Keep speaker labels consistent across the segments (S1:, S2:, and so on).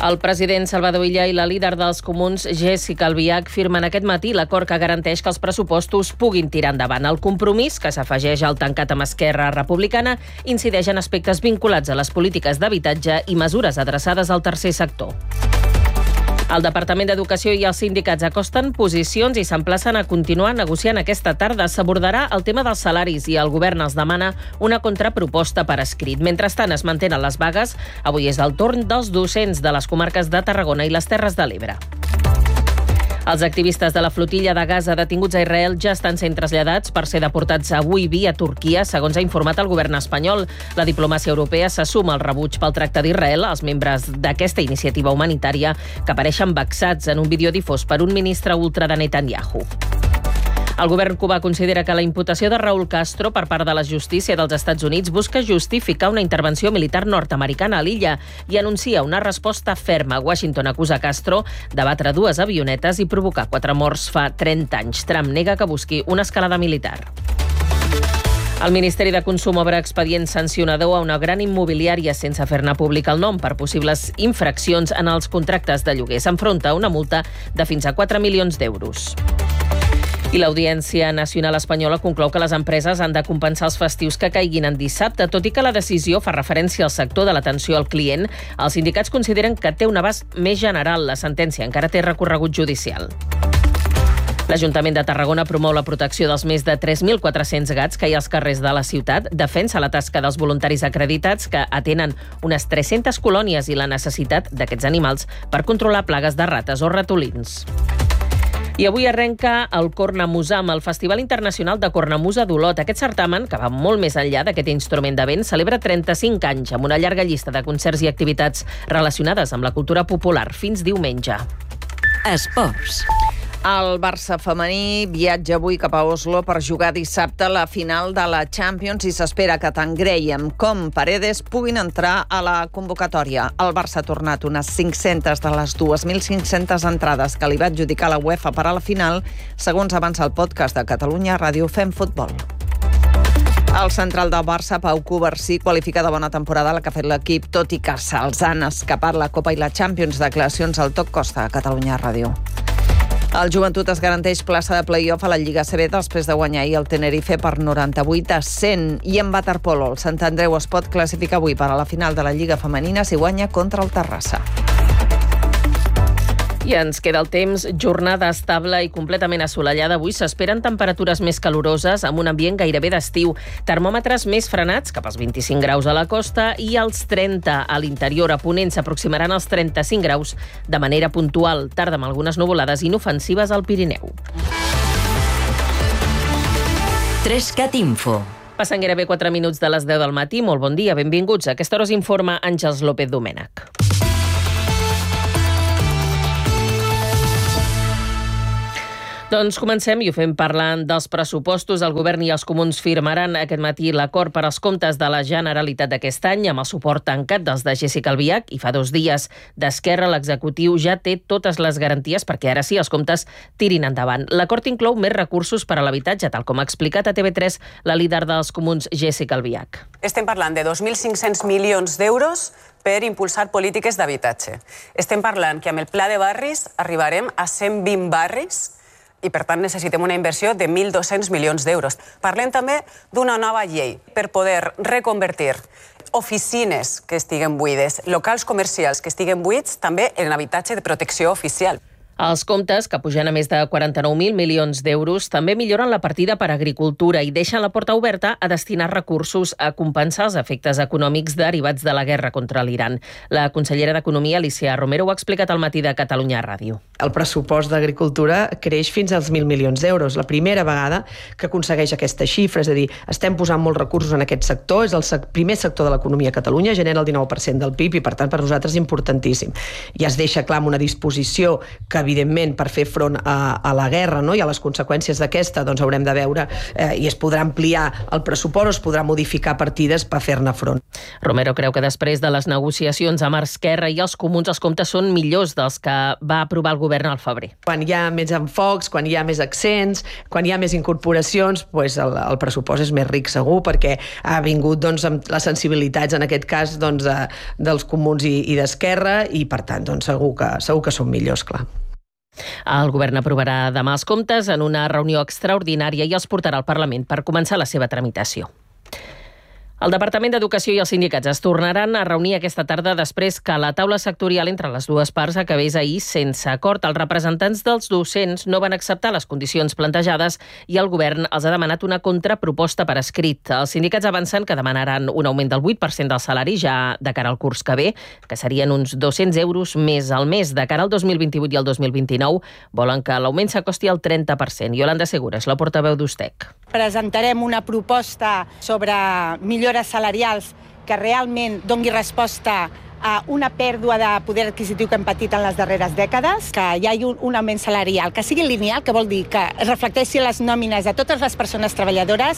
S1: El president Salvador Illa i la líder dels comuns, Jéssica Albiach, firmen aquest matí l'acord que garanteix que els pressupostos puguin tirar endavant. El compromís, que s'afegeix al tancat amb Esquerra Republicana, incideix en aspectes vinculats a les polítiques d'habitatge i mesures adreçades al tercer sector. El Departament d'Educació i els sindicats acosten posicions i s'emplacen a continuar negociant aquesta tarda. S'abordarà el tema dels salaris i el govern els demana una contraproposta per escrit. Mentrestant, es mantenen les vagues. Avui és el torn dels docents de les comarques de Tarragona i les Terres de l'Ebre. Els activistes de la flotilla de Gaza detinguts a Israel ja estan sent traslladats per ser deportats avui via Turquia, segons ha informat el govern espanyol. La diplomàcia europea se suma al rebuig pel tracte d'Israel als membres d'aquesta iniciativa humanitària que apareixen vexats en un vídeo difós per un ministre ultra de Netanyahu. El govern cubà considera que la imputació de Raúl Castro per part de la justícia dels Estats Units busca justificar una intervenció militar nord-americana a l'illa i anuncia una resposta ferma. Washington acusa Castro de batre 2 avionetes i provocar 4 morts fa 30 anys. Trump nega que busqui una escalada militar. El Ministeri de Consum obre expedient sancionador a una gran immobiliària sense fer-ne públic el nom per possibles infraccions en els contractes de lloguer. S'enfronta a una multa de fins a 4 milions d'euros. I l'Audiència Nacional Espanyola conclou que les empreses han de compensar els festius que caiguin en dissabte, tot i que la decisió fa referència al sector de l'atenció al client. Els sindicats consideren que té un abast més general. La sentència encara té recorregut judicial. L'Ajuntament de Tarragona promou la protecció dels més de 3.400 gats que hi ha als carrers de la ciutat, defensa la tasca dels voluntaris acreditats que atenen unes 300 colònies i la necessitat d'aquests animals per controlar plagues de rates o ratolins. I avui arrenca el Cornamusam, el Festival Internacional de Cornamusa d'Olot. Aquest certamen, que va molt més enllà d'aquest instrument de vent, celebra 35 anys amb una llarga llista de concerts i activitats relacionades amb la cultura popular fins diumenge.
S2: Esports. El Barça femení viatja avui cap a Oslo per jugar dissabte la final de la Champions i s'espera que tant Graham com Paredes puguin entrar a la convocatòria. El Barça ha tornat unes 500 de les 2.500 entrades que li va adjudicar la UEFA per a la final, segons avança el podcast de Catalunya Ràdio Fem Futbol. El central del Barça, Pau Covarsí, qualifica de bona temporada la que ha fet l'equip, tot i que se'ls han escapat la Copa i la Champions. Declaracions al Toc Costa, a Catalunya Ràdio. El Joventut es garanteix plaça de play-off a la Lliga CB després de guanyar ahir el Tenerife per 98-100. I en waterpolo, el Sant Andreu es pot classificar avui per a la final de la Lliga Femenina si guanya contra el Terrassa.
S1: I ens queda el temps, jornada estable i completament assolellada. Avui s'esperen temperatures més caloroses amb un ambient gairebé d'estiu. Termòmetres més frenats, cap als 25 graus a la costa i als 30 a l'interior. A Ponent s'aproximaran als 35 graus de manera puntual. Tarda amb algunes nuvolades inofensives al Pirineu.
S2: 3CAT Info.
S1: Passen gairebé 4 minuts de les 10 del matí. Molt bon dia, benvinguts. A aquesta hora us informa Àngels López Domènech. Doncs comencem i ho fem parlant dels pressupostos. El govern i els comuns firmaran aquest matí l'acord per als comptes de la Generalitat d'aquest any amb el suport tancat dels de Jéssica Albiach i fa 2 dies d'Esquerra. L'executiu ja té totes les garanties perquè ara sí els comptes tirin endavant. L'acord inclou més recursos per a l'habitatge, tal com ha explicat a TV3 la líder dels comuns, Jéssica Albiach.
S3: Estem parlant de 2.500 milions d'euros per impulsar polítiques d'habitatge. Estem parlant que amb el pla de barris arribarem a 120 barris i, per tant, necessitem una inversió de 1.200 milions d'euros. Parlem també d'una nova llei per poder reconvertir oficines que estiguen buides, locals comercials que estiguen buits, també en habitatge de protecció oficial.
S1: Els comptes, que pugen a més de 49.000 milions d'euros, també milloren la partida per a agricultura i deixen la porta oberta a destinar recursos a compensar els efectes econòmics derivats de la guerra contra l'Iran. La consellera d'Economia, Alicia Romero, ho ha explicat al matí de Catalunya Ràdio.
S4: El pressupost d'agricultura creix fins als 1.000 milions d'euros. La primera vegada que aconsegueix aquesta xifra, és a dir, estem posant molts recursos en aquest sector, és el primer sector de l'economia a Catalunya, genera el 19% del PIB i, per tant, per nosaltres és importantíssim. Ja es deixa clar amb una disposició que evidentment, per fer front a la guerra, no? I a les conseqüències d'aquesta, doncs haurem de veure i es podrà ampliar el pressupost o es podrà modificar partides per fer-ne front.
S1: Romero creu que després de les negociacions amb Esquerra i els comuns, els comptes són millors dels que va aprovar el govern al febrer.
S4: Quan hi ha més enfocs, quan hi ha més accents, quan hi ha més incorporacions, doncs el pressupost és més ric segur, perquè ha vingut doncs, amb les sensibilitats, en aquest cas, doncs, dels comuns i d'Esquerra, i per tant doncs, segur que són millors, clar.
S1: El govern aprovarà demà els comptes en una reunió extraordinària i els portarà al Parlament per començar la seva tramitació. El Departament d'Educació i els sindicats es tornaran a reunir aquesta tarda després que la taula sectorial entre les dues parts acabés ahir sense acord. Els representants dels docents no van acceptar les condicions plantejades i el govern els ha demanat una contraproposta per escrit. Els sindicats avancen que demanaran un augment del 8% del salari ja de cara al curs que ve, que serien uns 200 euros més al mes. De cara al 2028 i al 2029 volen que l'augment s'acosti al 30%. Yolanda Segura és la portaveu d'Ustec.
S5: Presentarem una proposta sobre millores salarials que realment doni resposta a una pèrdua de poder adquisitiu que hem patit en les darreres dècades, que hi hagi un augment salarial que sigui lineal, que vol dir que reflecteixi les nòmines de totes les persones treballadores.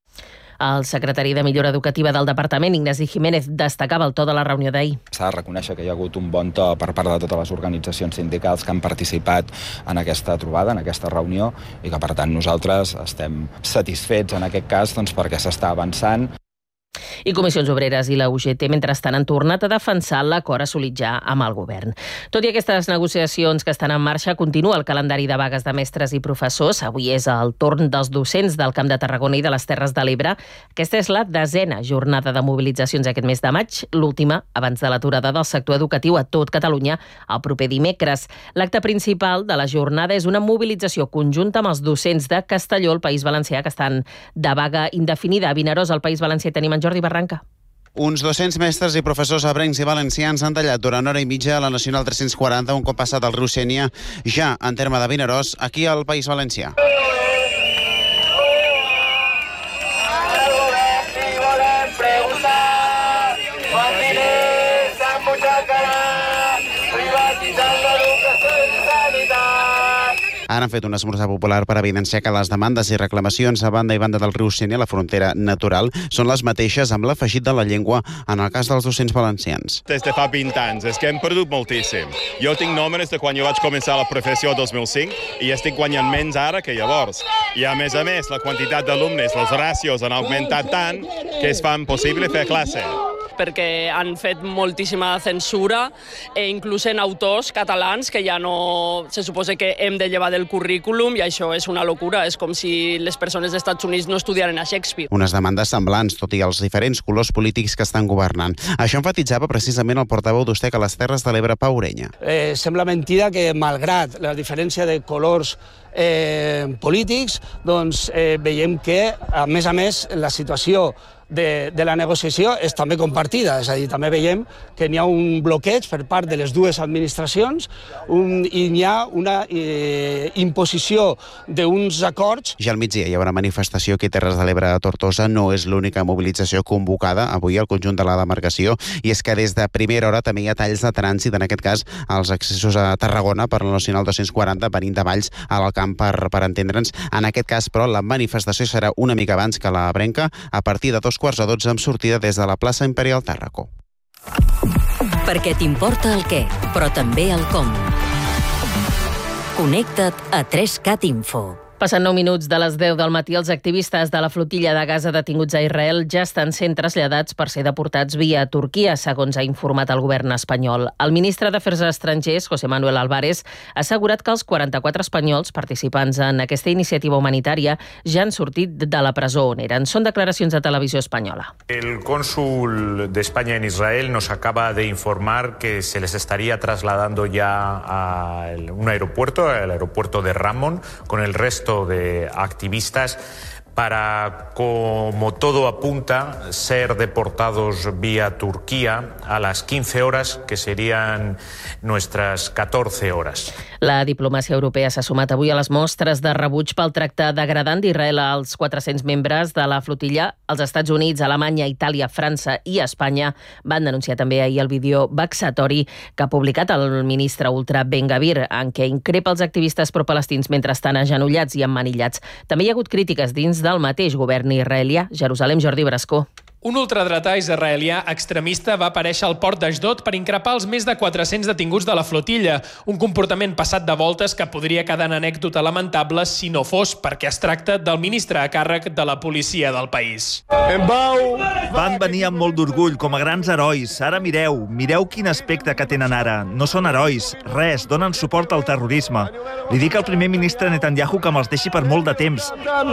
S1: El secretari de Millora Educativa del Departament, Ignasi Jiménez, destacava el to de la reunió d'ahir.
S6: S'ha de reconèixer que hi ha hagut un bon to per part de totes les organitzacions sindicals que han participat en aquesta trobada, en aquesta reunió, i que, per tant, nosaltres estem satisfets en aquest cas doncs, perquè s'està avançant.
S1: I Comissions Obreres i la UGT, mentrestant, han tornat a defensar l'acord assolit ja amb el govern. Tot i aquestes negociacions que estan en marxa, continua el calendari de vagues de mestres i professors. Avui és el torn dels docents del Camp de Tarragona i de les Terres de l'Ebre. Aquesta és la 10a jornada de mobilitzacions aquest mes de maig, l'última abans de l'aturada del sector educatiu a tot Catalunya el proper dimecres. L'acte principal de la jornada és una mobilització conjunta amb els docents de Castelló, al País Valencià, que estan de vaga indefinida. A Vinaròs, al País Valencià, tenim en Jordi Barranca.
S7: Uns 200 mestres i professors ebrencs i valencians han tallat durant hora i mitja a la Nacional 340 un cop passat el riu Sénia, ja en terme de Vinaròs, aquí al País Valencià. Ara han fet un esmorzar popular per evidenciar que les demandes i reclamacions a banda i banda del riu Sénia, la frontera natural, són les mateixes amb l'afegit de la llengua en el cas dels docents valencians.
S8: Des de fa 20 anys, és que hem perdut moltíssim. Jo tinc nòmines de quan jo vaig començar la professió el 2005 i estic guanyant menys ara que llavors. I a més, la quantitat d'alumnes, les ràtios han augmentat tant que es fa impossible fer classe.
S9: Perquè han fet moltíssima censura, inclús en autors catalans que ja no se suposa que hem de llevar del currículum, i això és una locura. És com si les persones dels Estats Units no estudiaren a Shakespeare.
S7: Unes demandes semblants, tot i els diferents colors polítics que estan governant. Això enfatitzava precisament el portaveu d'Ustec a les Terres de l'Ebre, Pau Ureña.
S10: Sembla mentida que, malgrat la diferència de colors polítics, doncs veiem que, a més, la situació de la negociació és també compartida, és a dir, també veiem que n'hi ha un bloqueig per part de les dues administracions i n'hi ha una imposició d'uns acords.
S7: Ja al migdia hi haurà manifestació aquí a Terres de l'Ebre a Tortosa. No és l'única mobilització convocada avui al conjunt de la demarcació, i és que des de primera hora també hi ha talls de trànsit, en aquest cas als accessos a Tarragona per la Nacional 240 venint de Valls a l'Alcamp, per entendre'ns. En aquest cas, però, la manifestació serà una mica abans que la Brenca, a partir de 2:45 amb sortida des de la plaça Imperial Tàrraco.
S11: Perquè t'importa el què, però també el com. Connecta't a 3cat Info.
S1: Passen 9 minuts de les 10 del matí, els activistes de la flotilla de Gaza detinguts a Israel ja estan sent traslladats per ser deportats via Turquia, segons ha informat el govern espanyol. El ministre d'Afers Estrangers, José Manuel Álvarez, ha assegurat que els 44 espanyols participants en aquesta iniciativa humanitària ja han sortit de la presó on eren. Són declaracions de Televisió Espanyola.
S12: El cónsul de España en Israel nos acaba de informar que se les estaría trasladando ya a un aeropuerto, el aeropuerto de Ramón, con el resto de activistas para, como todo apunta, ser deportados vía Turquía a las 15 horas, que serían nuestras 14 horas.
S1: La diplomàcia europea s'ha sumat avui a les mostres de rebuig pel tracte degradant d'Israel als 400 membres de la flotilla. Els Estats Units, Alemanya, Itàlia, França i Espanya van denunciar també ahir el vídeo vexatori que ha publicat el ministre ultra Ben Gvir, en què increpa els activistes pro-palestins mentre estan agenollats i emmanillats. També hi ha hagut crítiques dins del mateix govern israelià. Jerusalem, Jordi Brascó.
S13: Un ultradretà israelià extremista va aparèixer al port d'Ashdod per increpar els més de 400 detinguts de la flotilla, un comportament passat de voltes que podria quedar en anècdota lamentable si no fos perquè es tracta del ministre a càrrec de la policia del país.
S14: Van venir amb molt d'orgull, com a grans herois. Ara mireu quin aspecte que tenen ara. No són herois, res, donen suport al terrorisme. Li dic al primer ministre Netanyahu que me'ls deixi per molt de temps.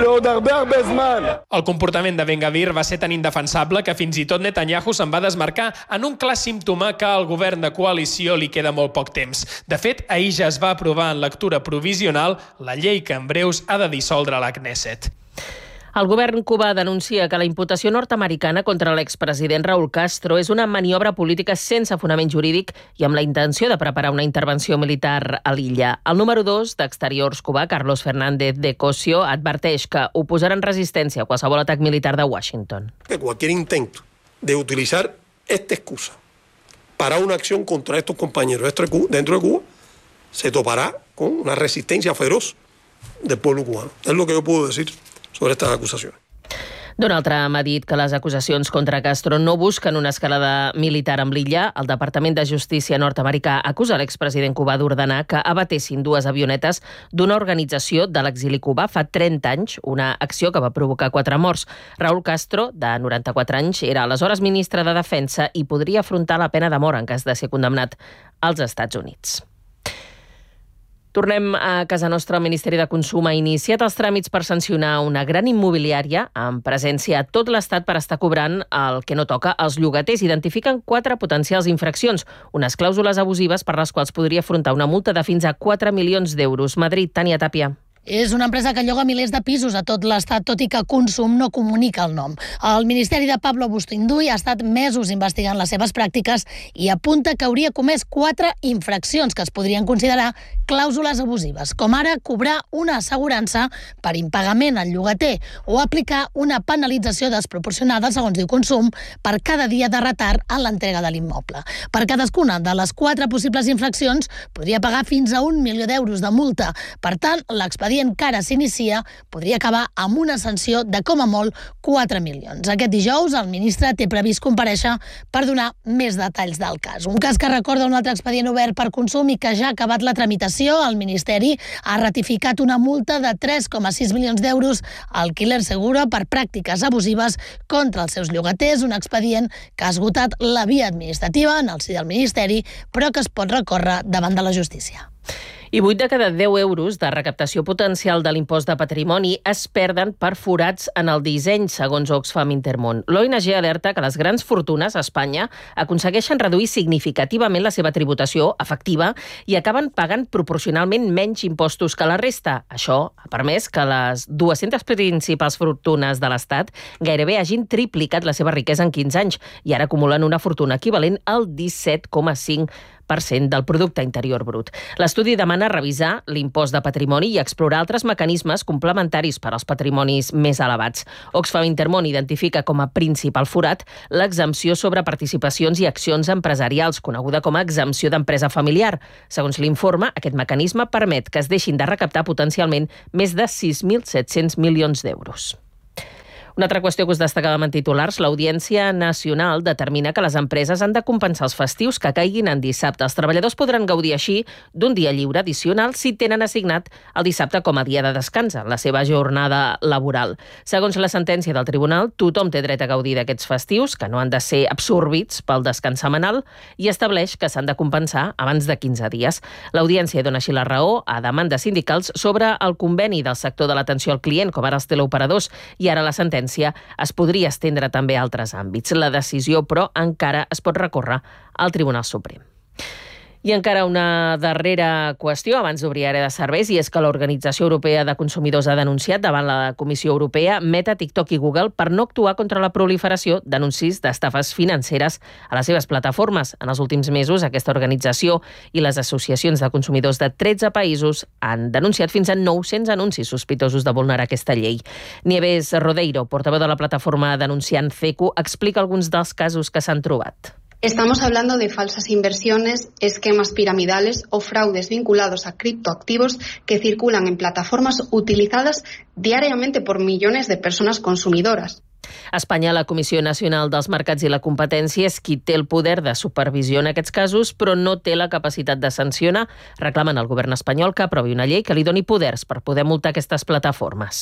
S13: El comportament de Ben Gvir va ser tan indefensable que fins i tot Netanyahu se'n va desmarcar en un clar símptoma que al govern de coalició li queda molt poc temps. De fet, ahir ja es va aprovar en lectura provisional la llei que en breus ha de dissoldre la Knesset.
S1: El govern cubà denuncia que la imputació nord-americana contra l'expresident Raúl Castro és una maniobra política sense fonament jurídic i amb la intenció de preparar una intervenció militar a l'illa. El número 2 d'Exteriors cubà, Carlos Fernández de Cosio, adverteix que oposaran resistència a qualsevol atac militar de Washington.
S15: Que cualquier intento de utilizar esta excusa para una acción contra estos compañeros dentro de Cuba se topará con una resistencia feroz del pueblo cubano. Es lo que yo puedo decir sobre estas acusacions.
S1: Donald Trump ha dit que les acusacions contra Castro no busquen una escalada militar amb l'illa. El Departament de Justícia nord-americà acusa l'expresident cubà d'ordenar que abatessin 2 avionetes d'una organització de l'exili cubà fa 30 anys, una acció que va provocar 4 morts. Raúl Castro, de 94 anys, era aleshores ministre de Defensa i podria afrontar la pena de mort en cas de ser condemnat als Estats Units. Tornem a casa nostra. El Ministeri de Consum ha iniciat els tràmits per sancionar una gran immobiliària amb presència a tot l'Estat per estar cobrant el que no toca als llogaters. Identifiquen 4 potencials infraccions, unes clàusules abusives per les quals podria afrontar una multa de fins a 4 milions d'euros. Madrid, Tània Tàpia.
S16: És una empresa que lloga milers de pisos a tot l'Estat, tot i que Consum no comunica el nom. El Ministeri de Pablo Bustinduy ha estat mesos investigant les seves pràctiques i apunta que hauria comès 4 infraccions que es podrien considerar clàusules abusives, com ara cobrar una assegurança per impagament al llogater o aplicar una penalització desproporcionada, segons diu Consum, per cada dia de retard en l'entrega de l'immoble. Per cadascuna de les 4 possibles infraccions podria pagar fins a 1 milió d'euros de multa. Per tant, l'expedient que ara s'inicia podria acabar amb una sanció de com a molt 4 milions. Aquest dijous el ministre té previst comparèixer per donar més detalls del cas. Un cas que recorda un altre expedient obert per Consum i que ja ha acabat la tramitació. El Ministeri ha ratificat una multa de 3,6 milions d'euros al Killer Seguro per pràctiques abusives contra els seus llogaters, un expedient que ha esgotat la via administrativa en el si del Ministeri, però que es pot recórrer davant de la justícia.
S1: I 8 de cada 10 euros de recaptació potencial de l'impost de patrimoni es perden per forats en el disseny, segons Oxfam Intermón. L'ONG alerta que les grans fortunes a Espanya aconsegueixen reduir significativament la seva tributació efectiva i acaben pagant proporcionalment menys impostos que la resta. Això ha permès que les 200 principals fortunes de l'Estat gairebé hagin triplicat la seva riquesa en 15 anys i ara acumulen una fortuna equivalent al 17,5% del producte interior brut. L'estudi demana revisar l'impost de patrimoni i explorar altres mecanismes complementaris per als patrimonis més elevats. Oxfam Intermón identifica com a principal forat l'exempció sobre participacions i accions empresarials, coneguda com a exempció d'empresa familiar. Segons l'informe, aquest mecanisme permet que es deixin de recaptar potencialment més de 6.700 milions d'euros. Una altra qüestió que us destacàvem en titulars, l'Audiència Nacional determina que les empreses han de compensar els festius que caiguin en dissabte. Els treballadors podran gaudir així d'un dia lliure addicional si tenen assignat el dissabte com a dia de descans en la seva jornada laboral. Segons la sentència del tribunal, tothom té dret a gaudir d'aquests festius, que no han de ser absorbits pel descans setmanal, i estableix que s'han de compensar abans de 15 dies. L'Audiència dona així la raó a demandes sindicals sobre el conveni del sector de l'atenció al client, com ara els teleoperadors, i ara la sentència es podria estendre també a altres àmbits. La decisió, però, encara es pot recórrer al Tribunal Suprem. I encara una darrera qüestió abans d'obrir àrea de serveis, i és que l'Organització Europea de Consumidors ha denunciat davant la Comissió Europea Meta, TikTok i Google per no actuar contra la proliferació d'anuncis d'estafes financeres a les seves plataformes. En els últims mesos, aquesta organització i les associacions de consumidors de 13 països han denunciat fins a 900 anuncis sospitosos de vulnerar aquesta llei. Nieves Rodeiro, portaveu de la plataforma denunciant CECU, explica alguns dels casos que s'han trobat.
S17: Estamos hablando de falsas inversiones, esquemas piramidales o fraudes vinculados a criptoactivos que circulan en plataformas utilizadas diariamente por millones de personas consumidoras.
S1: A Espanya, la Comissió Nacional dels Mercats i la Competència és qui té el poder de supervisió en aquests casos, però no té la capacitat de sancionar. Reclamen al govern espanyol que aprovi una llei que li doni poders per poder multar aquestes plataformes.